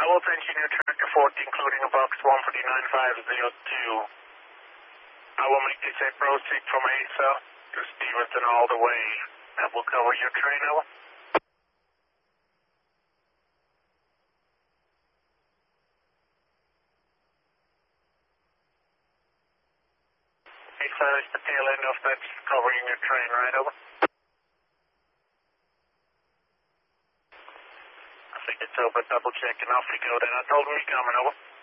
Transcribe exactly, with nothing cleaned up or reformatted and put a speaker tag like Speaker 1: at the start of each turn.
Speaker 1: Owls Engineer Tractor forty, including a box one for the nine five zero two. I will make this a proceed from Asa to Stevenson all the way. That will cover your train, Owl. Asa is the tail end of that covering your train, right, Owl? I think it's over, double check, and off we go then. I told him he's coming, Owl.